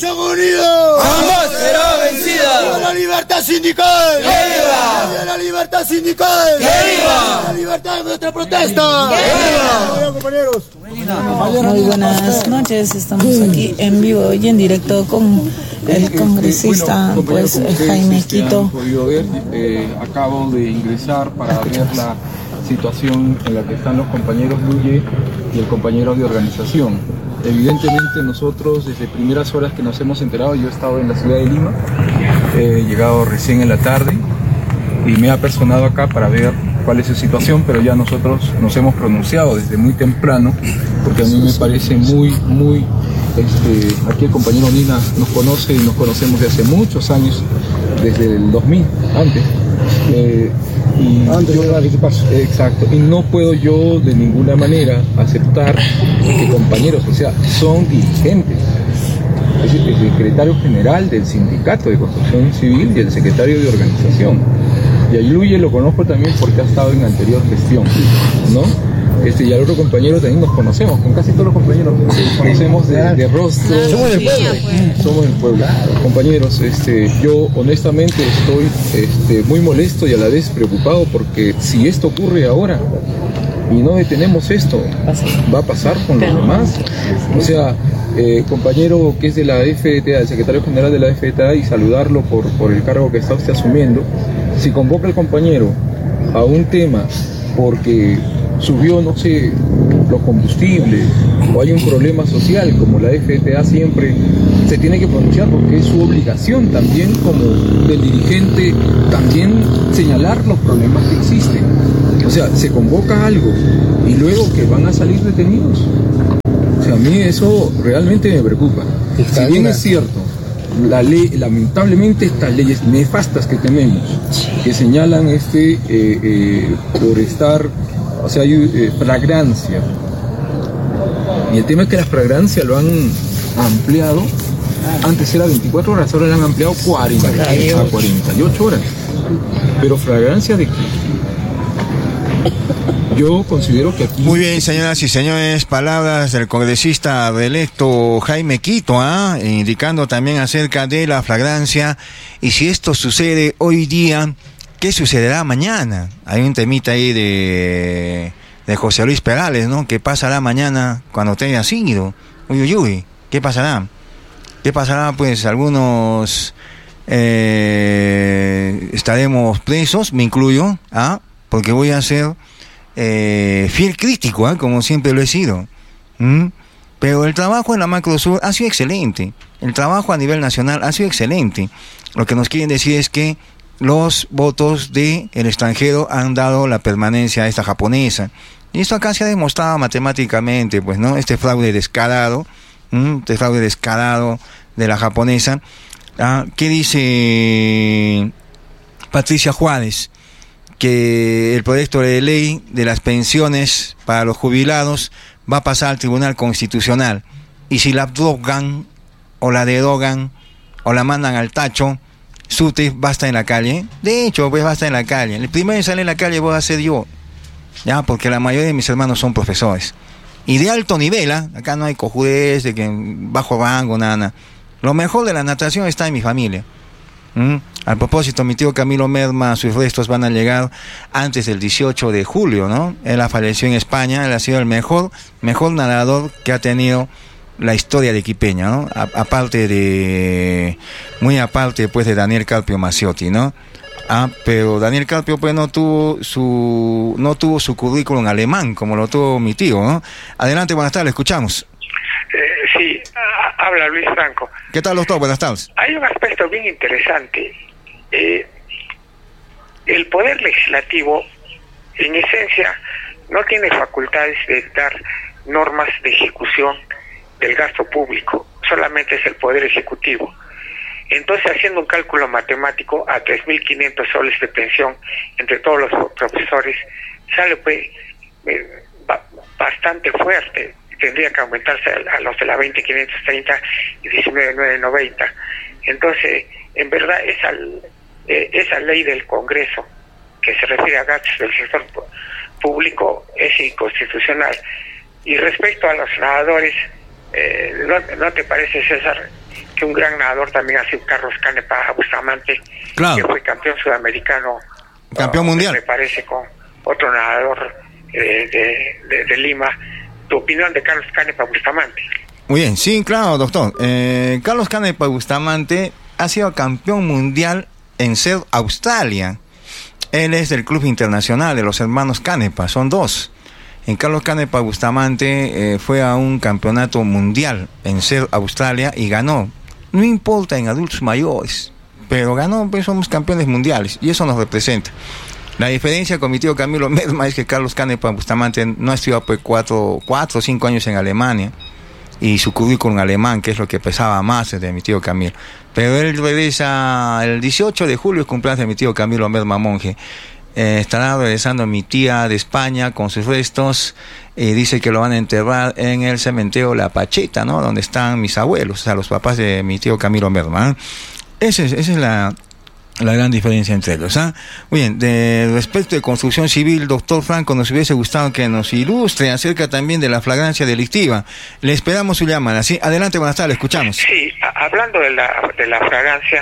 son unidos. Jamás será vencida. ¡Viva la libertad sindical! ¡Que viva! ¡Viva la libertad sindical! ¡Que viva! ¡La libertad de nuestra protesta! ¡Que viva! Compañeros. Muy buenas noches, estamos aquí en vivo y en directo con el congresista pues Jaime Quito. Podido ver, acabo de ingresar para ver la situación en la que están los compañeros Luye y el compañero de organización. Evidentemente nosotros desde primeras horas que nos hemos enterado, yo he estado en la ciudad de Lima, he llegado recién en la tarde y me he apersonado acá para ver cuál es su situación, pero ya nosotros nos hemos pronunciado desde muy temprano, porque a mí me parece muy, aquí el compañero Nina nos conoce y nos conocemos de hace muchos años, desde el 2000, antes. Exacto, y no puedo yo de ninguna manera aceptar que compañeros, o sea, son dirigentes. Es el secretario general del Sindicato de Construcción Civil y el secretario de Organización. Y a Luye lo conozco también porque ha estado en la anterior gestión, ¿no? Y al otro compañero también nos conocemos, con casi todos los compañeros nos conocemos de rostro. Somos del pueblo. Somos del pueblo. Compañeros, yo honestamente estoy muy molesto y a la vez preocupado porque si esto ocurre ahora y no detenemos esto, va a pasar con los demás. O sea, compañero que es de la FTA, el secretario general de la FTA, y saludarlo por el cargo que está usted asumiendo. Si convoca al compañero a un tema porque subió, no sé, los combustibles o hay un problema social, como la FTA siempre se tiene que pronunciar porque es su obligación también como del dirigente también señalar los problemas que existen. O sea, se convoca algo y luego que van a salir detenidos. O sea, a mí eso realmente me preocupa. Si bien es cierto, la ley, lamentablemente estas leyes nefastas que tenemos, que señalan por estar, o sea, hay flagrancia, y el tema es que la flagrancia lo han ampliado, antes era 24 horas, ahora lo han ampliado a 48 horas, pero flagrancia de qué. Yo considero que aquí... Muy bien, señoras y señores, palabras del congresista reelecto Jaime Quito, indicando también acerca de la flagrancia, y si esto sucede hoy día, ¿qué sucederá mañana? Hay un temita ahí de José Luis Perales, ¿no? ¿Qué pasará mañana cuando te haya sido? Uy, ¿qué pasará? ¿Qué pasará? Pues algunos estaremos presos, me incluyo, porque voy a ser fiel crítico, como siempre lo he sido. Pero el trabajo en la Macrosur ha sido excelente. El trabajo a nivel nacional ha sido excelente. Lo que nos quieren decir es que los votos del extranjero han dado la permanencia a esta japonesa. Y esto acá se ha demostrado matemáticamente, pues, ¿no? Este fraude descarado de la japonesa. ¿Qué dice Patricia Juárez? Que el proyecto de ley de las pensiones para los jubilados va a pasar al Tribunal Constitucional, y si la abrogan o la derogan o la mandan al tacho, Sute va a estar en la calle. De hecho, pues va a estar en la calle. El primero en salir en la calle voy a ser yo, ya, porque la mayoría de mis hermanos son profesores y de alto nivel. Acá no hay cojudez de que bajo rango, nada. Lo mejor de la natación está en mi familia. A propósito, mi tío Camilo Merma, sus restos van a llegar antes del 18 de julio, ¿no? Él falleció en España, él ha sido el mejor nadador que ha tenido la historia de Quipeña, ¿no? Muy aparte pues de Daniel Carpio Maciotti, ¿no? Pero Daniel Carpio pues no tuvo su currículum alemán como lo tuvo mi tío, ¿no? Adelante, buenas tardes, escuchamos. Sí, habla Luis Franco. ¿Qué tal, doctor? Buenas tardes. Hay un aspecto bien interesante. El Poder Legislativo, en esencia, no tiene facultades de dar normas de ejecución del gasto público, solamente es el Poder Ejecutivo. Entonces, haciendo un cálculo matemático, a 3.500 soles de pensión entre todos los profesores, sale pues bastante fuerte. Tendría que aumentarse a los de la 20.530 y 19.990. Entonces, en verdad, esa ley del Congreso que se refiere a gastos del sector público es inconstitucional. Y respecto a los nadadores, ¿no te parece, César, que un gran nadador también ha sido Carlos Canepa Bustamante, Claro. que fue campeón sudamericano, Campeón mundial. me parece, con otro nadador de Lima. ¿Tu opinión de Carlos Canepa Bustamante? Muy bien, sí, claro, doctor. Carlos Canepa Bustamante ha sido campeón mundial en SED Australia. Él es del Club Internacional de los Hermanos Canepa, son dos. En Carlos Canepa Bustamante fue a un campeonato mundial en SED Australia y ganó. No importa en adultos mayores, pero ganó, pues somos campeones mundiales y eso nos representa. La diferencia con mi tío Camilo Medma es que Carlos Canepa Bustamante no ha estudiado pues 4 o 5 años en Alemania y su currículum alemán, que es lo que pesaba más de mi tío Camilo. Pero él regresa el 18 de julio, es cumpleaños de mi tío Camilo Medma Monje. Estará regresando mi tía de España con sus restos y dice que lo van a enterrar en el cementerio La Pacheta, ¿no? Donde están mis abuelos, o sea, los papás de mi tío Camilo Medma. Esa es la gran diferencia entre ellos. Muy bien, respecto de construcción civil, doctor Franco, nos hubiese gustado que nos ilustre acerca también de la flagrancia delictiva. Le esperamos su llamada. Sí, adelante, buenas tardes, escuchamos. Sí, hablando de la flagrancia,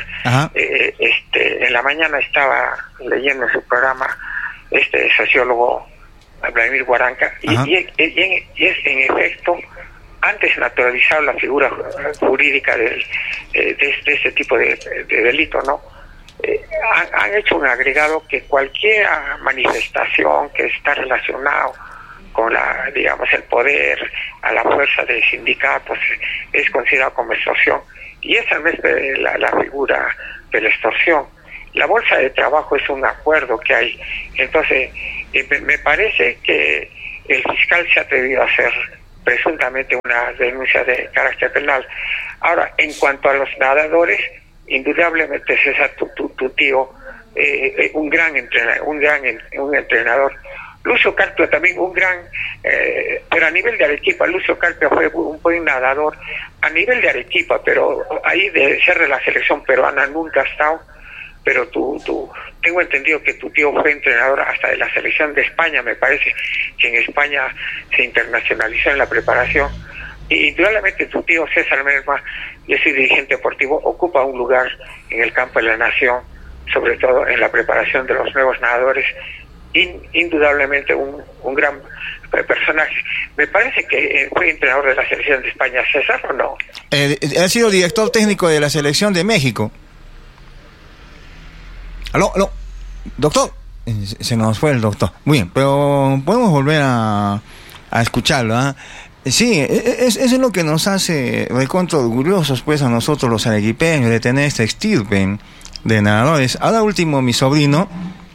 en la mañana estaba leyendo en su programa sociólogo Vladimir Guaranca y es en efecto antes naturalizado la figura jurídica de este tipo de delito, ¿no? Han hecho un agregado que cualquier manifestación que está relacionado con el poder, a la fuerza de sindicatos, es considerado como extorsión, y esa no es la figura de la extorsión. La bolsa de trabajo es un acuerdo que hay. Entonces me parece que el fiscal se ha atrevido a hacer presuntamente una denuncia de carácter penal. Ahora, en cuanto a los nadadores, indudablemente César, tu tío, un gran entrenador. Lucio Carpio también un gran, pero a nivel de Arequipa, Lucio Carpio fue un buen nadador a nivel de Arequipa, pero ahí de ser de la selección peruana nunca ha estado. Pero tengo entendido que tu tío fue entrenador hasta de la selección de España, me parece que en España se internacionalizó en la preparación. Y indudablemente tu tío César Medma, yo soy dirigente deportivo, ocupa un lugar en el campo de la nación, sobre todo en la preparación de los nuevos nadadores, indudablemente un gran personaje. Me parece que fue entrenador de la selección de España, César, ¿o no? Ha sido director técnico de la selección de México. Aló, doctor. Se nos fue el doctor. Muy bien, pero podemos volver a escucharlo, Sí, eso es lo que nos hace recontra orgullosos, pues, a nosotros los arequipeños, de tener esta estirpe de nadadores. Ahora último, mi sobrino,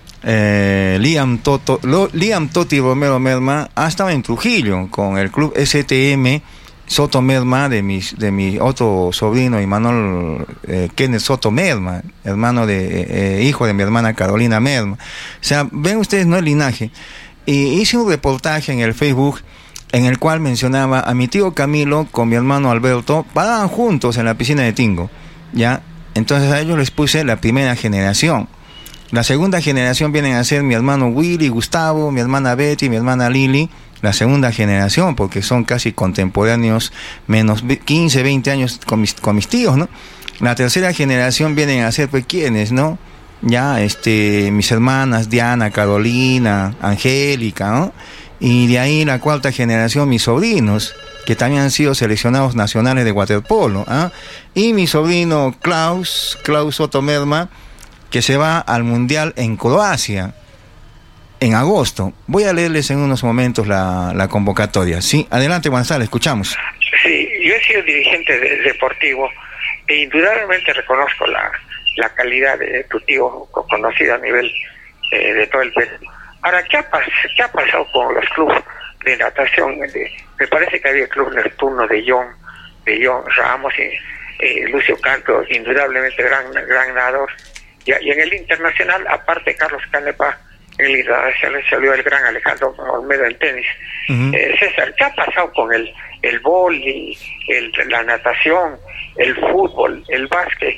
Liam Toti Romero Medma, ha estado en Trujillo con el club STM Soto Medma de mi otro sobrino, Imanol Kenneth Soto Medma, hermano hijo de mi hermana Carolina Medma. O sea, ven ustedes, ¿no?, el linaje. Y hice un reportaje en el Facebook en el cual mencionaba a mi tío Camilo con mi hermano Alberto, paraban juntos en la piscina de Tingo, ¿ya? Entonces a ellos les puse la primera generación. La segunda generación vienen a ser mi hermano Willy, Gustavo, mi hermana Betty, mi hermana Lili, la segunda generación, porque son casi contemporáneos, menos 15, 20 años con mis tíos, ¿no? La tercera generación vienen a ser, pues, ¿quiénes, no? Ya, mis hermanas Diana, Carolina, Angélica, ¿no? Y de ahí la cuarta generación, mis sobrinos, que también han sido seleccionados nacionales de waterpolo, y mi sobrino Klaus Soto Medma, que se va al Mundial en Croacia en agosto. Voy a leerles en unos momentos la convocatoria. Sí, adelante, Gonzalo, escuchamos. Sí, yo he sido dirigente deportivo e indudablemente reconozco la calidad de tu tío, conocido a nivel de todo el Perú. Ahora, ¿qué ha pasado con los clubes de natación? Me parece que había el club Neptuno de John Ramos y Lucio Carpio, indudablemente gran nadador. Y en el internacional, aparte Carlos Canepa, en el internacional salió el gran Alejandro Olmedo en tenis. César, ¿qué ha pasado con el vóley, la natación, el fútbol, el básquet?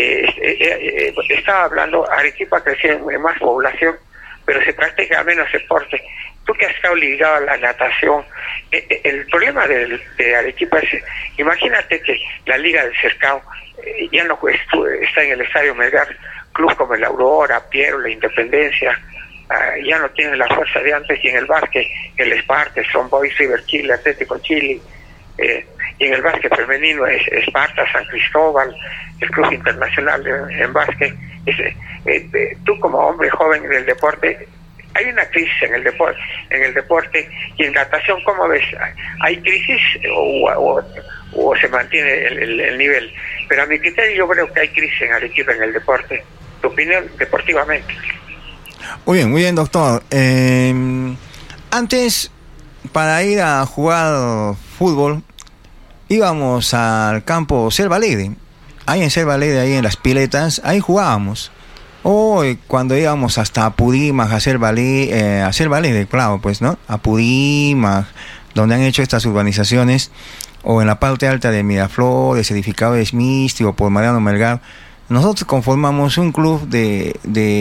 Estaba hablando, Arequipa creció en más población, pero se practica menos deporte. Tú que has estado ligado a la natación, el problema de Arequipa es, imagínate que la Liga del Cercado ya no está en el Estadio Melgar, clubes como el Aurora, Piero, la Independencia, ya no tienen la fuerza de antes, y en el básquet, el Esparta, Strong Boys, River Chile, Atlético Chile, y en el básquet femenino es Esparta, San Cristóbal, el Club Internacional en básquet. Tú como hombre joven del deporte, hay una crisis en el deporte y en natación, ¿cómo ves? ¿Hay crisis o se mantiene el nivel? Pero a mi criterio yo creo que hay crisis en Arequipa en el deporte. ¿Tu opinión deportivamente? Muy bien, doctor. Antes, para ir a jugar fútbol, íbamos al campo Selva Alegre. Ahí en Selva Alegre, ahí en las piletas, ahí jugábamos. O cuando íbamos hasta Apurímac, a Selva Alegre, claro, pues, ¿no? Apurímac, donde han hecho estas urbanizaciones, o en la parte alta de Miraflores, Edificadores Misti, o por Mariano Melgar, nosotros conformamos un club de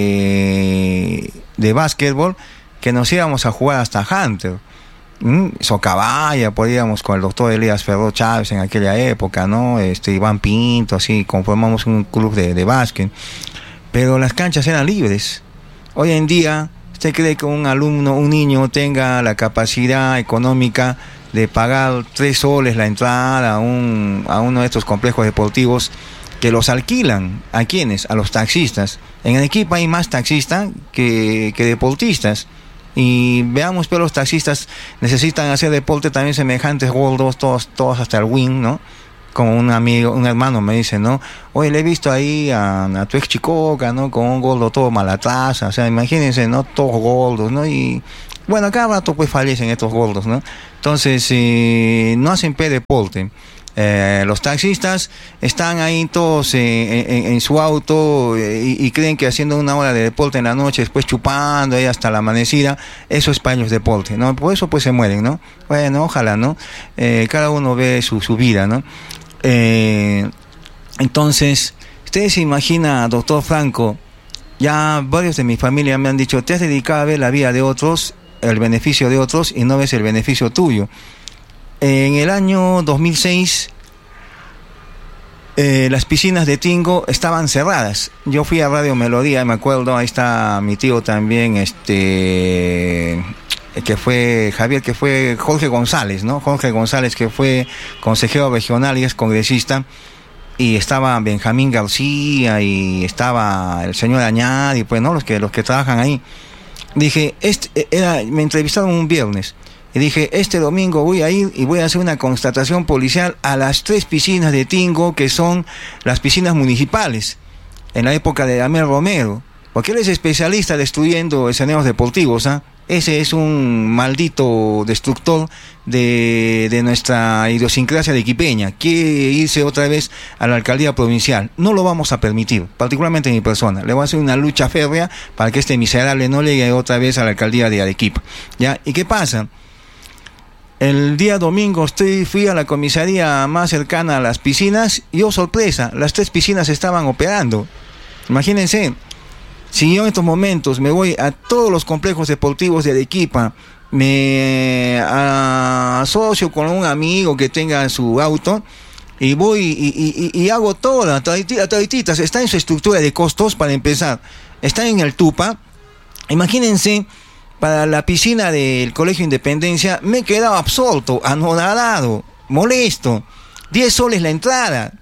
básquetbol que nos íbamos a jugar hasta Hunter. Socabaya, podíamos con el doctor Elías Ferro Chávez en aquella época, ¿no? Iván Pinto, así, conformamos un club de básquet. Pero las canchas eran libres. Hoy en día, ¿usted cree que un niño tenga la capacidad económica de pagar 3 soles la entrada a uno de estos complejos deportivos que los alquilan? ¿A quiénes? A los taxistas. En Arequipa hay más taxistas que deportistas. Y veamos, pero los taxistas necesitan hacer deporte también, semejantes gordos, todos hasta el wing, ¿no? Como un hermano me dice, ¿no? Oye, le he visto ahí a tu ex chicoca, ¿no? Con un gordo todo malatraza, o sea, imagínense, ¿no? Todos gordos, ¿no? Y bueno, cada rato pues fallecen estos gordos, ¿no? Entonces, no hacen deporte. Los taxistas están ahí todos en su auto y creen que haciendo 1 hora de deporte en la noche, después chupando ahí hasta la amanecida, eso es para ellos deporte, ¿no? Por eso pues se mueren, ¿no? Bueno, ojalá, ¿no? Cada uno ve su vida, ¿no? Entonces, ustedes se imaginan, doctor Franco, ya varios de mi familia me han dicho, te has dedicado a ver la vida de otros, el beneficio de otros, y no ves el beneficio tuyo. En el año 2006, las piscinas de Tingo estaban cerradas. Yo fui a Radio Melodía, me acuerdo, ahí está mi tío también, que fue Javier, que fue Jorge González, ¿no? Jorge González, que fue consejero regional y es congresista, y estaba Benjamín García y estaba el señor Añadi, pues, ¿no? Los que trabajan ahí. Dije, me entrevistaron un viernes. Y dije, este domingo voy a ir y voy a hacer una constatación policial a las 3 piscinas de Tingo, que son las piscinas municipales, en la época de Damián Romero, porque él es especialista destruyendo escenarios deportivos, ¿ah? Ese es un maldito destructor de nuestra idiosincrasia arequipeña. Quiere irse otra vez a la alcaldía provincial. No lo vamos a permitir, particularmente mi persona. Le voy a hacer una lucha férrea para que este miserable no llegue otra vez a la alcaldía de Arequipa, ¿ya? ¿Y qué pasa? El día domingo fui a la comisaría más cercana a las piscinas y, oh sorpresa, las 3 piscinas estaban operando. Imagínense, si yo en estos momentos me voy a todos los complejos deportivos de Arequipa, me asocio con un amigo que tenga su auto y voy y hago toda, todititas, está en su estructura de costos para empezar, está en el Tupa. Imagínense, para la piscina del Colegio Independencia me he quedado absorto, anodado, molesto, 10 soles la entrada.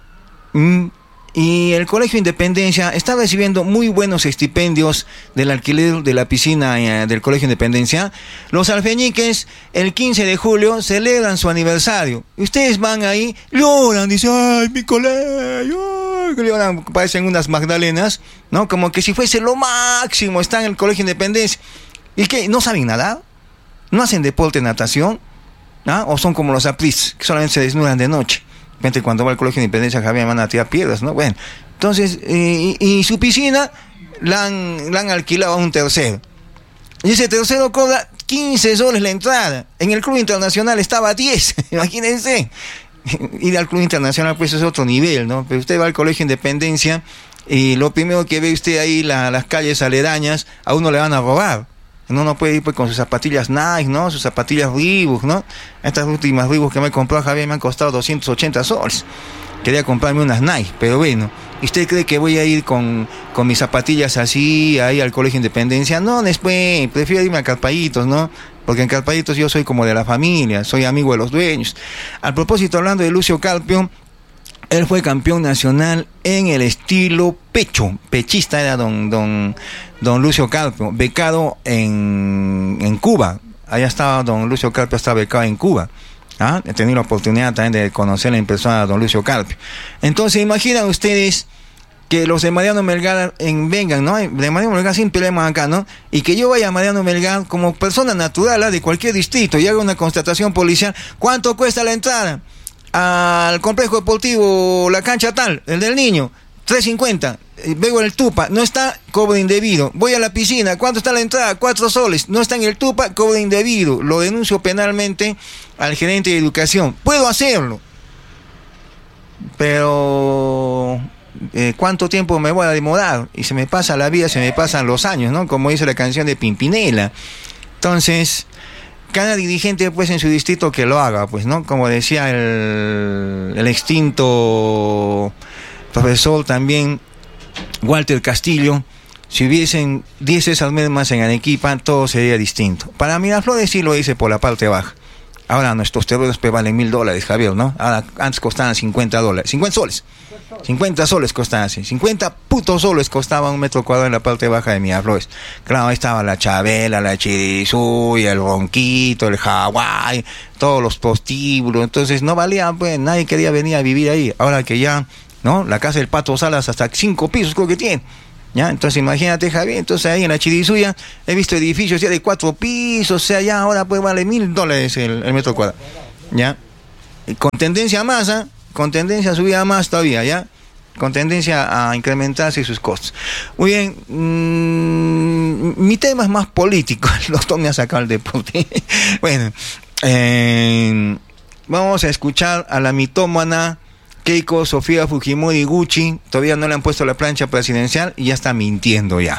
Y el Colegio Independencia está recibiendo muy buenos estipendios del alquiler de la piscina del Colegio Independencia. Los alfeñiques el 15 de julio celebran su aniversario. Y ustedes van ahí, lloran, dicen, ay, mi colegio, lloran, parecen unas magdalenas, ¿no? Como que si fuese lo máximo, está en el Colegio Independencia. ¿Y qué? ¿No saben nadar? ¿No hacen deporte, natación? ¿Ah? ¿O son como los apris, que solamente se desnudan de noche? De repente cuando va al Colegio de Independencia, Javier, van a tirar piedras, ¿no? Bueno, entonces, y su piscina la han alquilado a un tercero. Y ese tercero cobra 15 soles la entrada. En el Club Internacional estaba a 10, imagínense. Ir al Club Internacional, pues es otro nivel, ¿no? Pero usted va al Colegio de Independencia y lo primero que ve usted ahí, las calles aledañas, a uno le van a robar. Uno no puede ir pues con sus zapatillas Nike, ¿no? Sus zapatillas Reebok, ¿no? Estas últimas Reebok que me he comprado, Javier, me han costado 280 soles. quería comprarme unas Nike, pero bueno, ¿usted cree que voy a ir con mis zapatillas así, ahí al Colegio Independencia? No, después, prefiero irme a Carpallitos, ¿no? Porque en Carpallitos yo soy como de la familia, soy amigo de los dueños. Al propósito, hablando de Lucio Carpio, él fue campeón nacional en el estilo pecho, pechista era don Lucio Carpio, becado en Cuba. Allá estaba don Lucio Carpio, estaba becado en Cuba. He tenido la oportunidad también de conocerle en persona a don Lucio Carpio. Entonces, imaginan ustedes que los de Mariano Melgar vengan, ¿no? De Mariano Melgar siempre leemos acá, ¿no? Y que yo vaya a Mariano Melgar como persona natural de cualquier distrito y haga una constatación policial. ¿Cuánto cuesta la entrada al complejo deportivo, la cancha tal, el del niño? 3.50. Veo en el Tupa, no está, cobro indebido. Voy a la piscina, ¿cuánto está la entrada? 4 soles. No está en el Tupa, cobro indebido. Lo denuncio penalmente al gerente de educación. Puedo hacerlo, pero ¿cuánto tiempo me voy a demorar? Y se me pasa la vida, se me pasan los años, ¿no? Como dice la canción de Pimpinela. Entonces, cada dirigente, pues, en su distrito que lo haga, pues, ¿no? Como decía el extinto profesor también Walter Castillo, si hubiesen 10 esas mismas en Arequipa, todo sería distinto. Para Miraflores sí lo dice por la parte baja. Ahora nuestros terrenos pues valen $1.000, Javier, ¿no? Ahora, antes costaban $50, 50 soles. 50 soles costaban así. 50 putos soles costaba un metro cuadrado en la parte baja de Miraflores. Claro, ahí estaba la Chabela, la Chirizuy, el Ronquito, el Hawái, todos los prostíbulos. Entonces no valía, pues, nadie quería venir a vivir ahí. Ahora que ya, ¿no? La casa del Pato Salas hasta 5 pisos creo que tiene. ¿Ya? Entonces imagínate, Javier, entonces ahí en la Chirizuya he visto edificios ya de 4 pisos, o sea, ya ahora pues vale $1.000 el metro cuadrado, ¿ya? Y con tendencia a más, con tendencia a subir a más todavía, ¿ya? Con tendencia a incrementarse sus costos. Muy bien, mi tema es más político, lo tome a sacar el deporte. Bueno, vamos a escuchar a la mitómana Keiko Sofía Fujimori Gucci. Todavía no le han puesto la plancha presidencial y ya está mintiendo ya.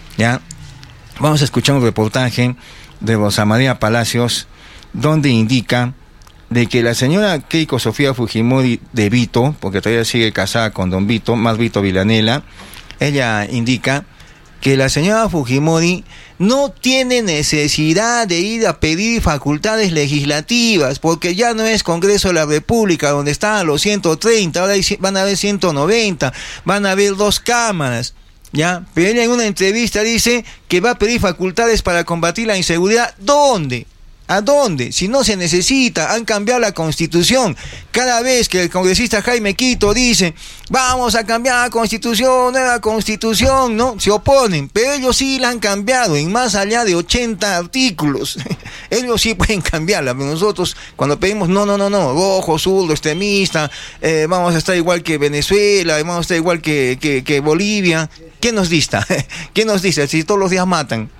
Vamos a escuchar un reportaje de Rosa María Palacios donde indica de que la señora Keiko Sofía Fujimori de Vito, porque todavía sigue casada con don Vito, más Vito Vilanela, ella indica que la señora Fujimori no tiene necesidad de ir a pedir facultades legislativas, porque ya no es Congreso de la República, donde estaban los 130, ahora van a haber 190, van a haber 2 cámaras, ¿ya? Pero ella en una entrevista dice que va a pedir facultades para combatir la inseguridad. ¿Dónde? ¿A dónde? Si no se necesita, han cambiado la Constitución. Cada vez que el congresista Jaime Quito dice, vamos a cambiar la Constitución, nueva Constitución, ¿no? Se oponen, pero ellos sí la han cambiado en más allá de 80 artículos. Ellos sí pueden cambiarla, pero nosotros cuando pedimos, no, rojo, zurdo, extremista, vamos a estar igual que Venezuela, vamos a estar igual que Bolivia. ¿Qué nos dista? ¿Qué nos dice? Si todos los días matan,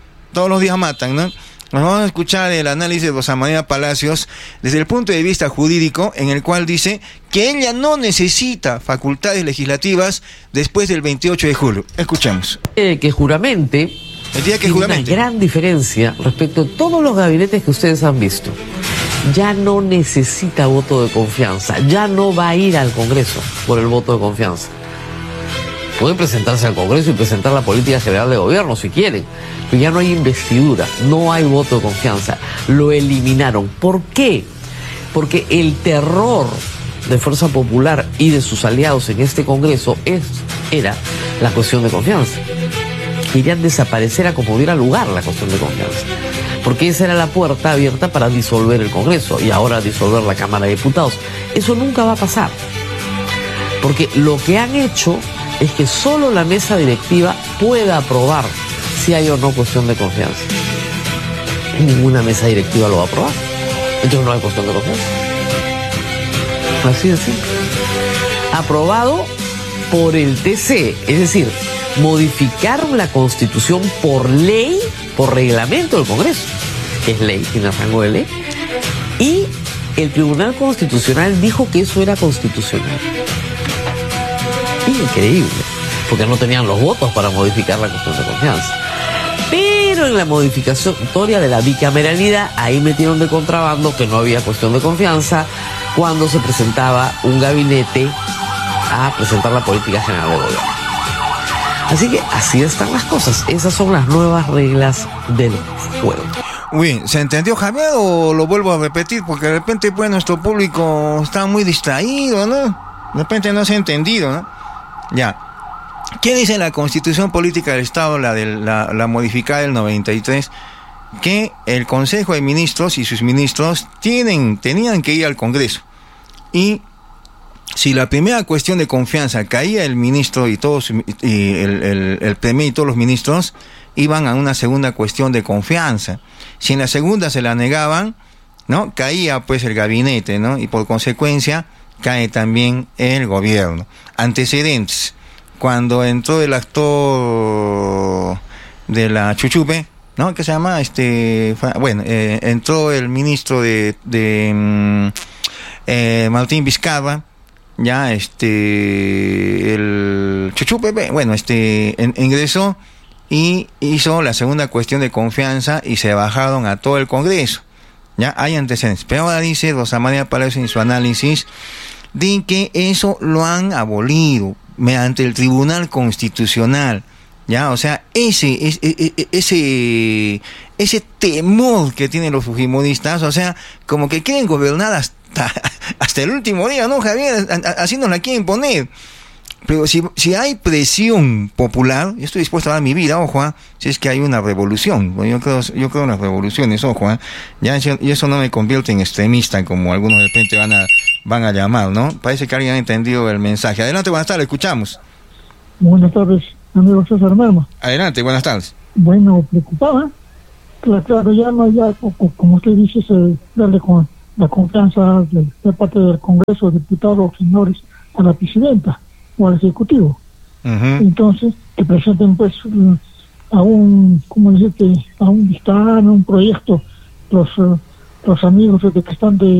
¿no? Nos vamos a escuchar el análisis de Rosa María Palacios desde el punto de vista jurídico, en el cual dice que ella no necesita facultades legislativas después del 28 de julio. Escuchemos. Que juramente, el día que tiene juramente, una gran diferencia respecto a todos los gabinetes que ustedes han visto. Ya no necesita voto de confianza, ya no va a ir al Congreso por el voto de confianza. Pueden presentarse al Congreso y presentar la política general de gobierno si quieren, pero ya no hay investidura, no hay voto de confianza. Lo eliminaron. ¿Por qué? Porque el terror de Fuerza Popular y de sus aliados en este Congreso era la cuestión de confianza. Querían desaparecer a como diera lugar la cuestión de confianza, porque esa era la puerta abierta para disolver el Congreso y ahora disolver la Cámara de Diputados. Eso nunca va a pasar, porque lo que han hecho es que solo la mesa directiva pueda aprobar si hay o no cuestión de confianza. Ninguna mesa directiva lo va a aprobar, entonces no hay cuestión de confianza. Así de simple. Aprobado por el TC, es decir, modificaron la Constitución por ley, por reglamento del Congreso, que es ley, tiene rango de ley, y el Tribunal Constitucional dijo que eso era constitucional. Increíble, porque no tenían los votos para modificar la cuestión de confianza. Pero en la modificatoria de la bicameralidad, ahí metieron de contrabando que no había cuestión de confianza cuando se presentaba un gabinete a presentar la política general de gobierno. Así que así están las cosas. Esas son las nuevas reglas del juego. Bien, ¿se entendió, Javier, o lo vuelvo a repetir? Porque de repente pues nuestro público está muy distraído, ¿no? De repente no se ha entendido, ¿no? Ya. ¿Qué dice la Constitución Política del Estado, la modificada del 93? Que el Consejo de Ministros y sus ministros tenían que ir al Congreso. Y si la primera cuestión de confianza caía el ministro y el premier y todos los ministros, iban a una segunda cuestión de confianza. Si en la segunda se la negaban, ¿no? Caía pues el gabinete, ¿no? Y por consecuencia cae también el gobierno. Antecedentes: cuando entró el actor de la Chuchupe, ¿no? ¿Qué se llama? Entró el ministro de Martín Vizcarra, ya el Chuchupe, ingresó y hizo la segunda cuestión de confianza y se bajaron a todo el Congreso. Ya hay antecedentes. Pero ahora dice Rosa María Palacio en su análisis de que eso lo han abolido mediante el Tribunal Constitucional. Ya, o sea, ese temor que tienen los fujimoristas, o sea, como que quieren gobernar hasta el último día, ¿no, Javier? Así nos la quieren poner. Pero si hay presión popular, yo estoy dispuesto a dar mi vida, ojo, si es que hay una revolución. Yo creo en las revoluciones, ojo, ya y eso no me convierte en extremista, como algunos de repente van a llamar, ¿no? Parece que alguien ha entendido el mensaje. Adelante, buenas tardes, escuchamos. Buenas tardes, amigo César Merma. Adelante, buenas tardes. Bueno, preocupada. Claro, ya no, como usted dice, darle con la confianza de parte del Congreso, diputados, señores, a la presidenta o al Ejecutivo. Uh-huh. Entonces, que presenten pues a un dictado, un proyecto, los amigos que están de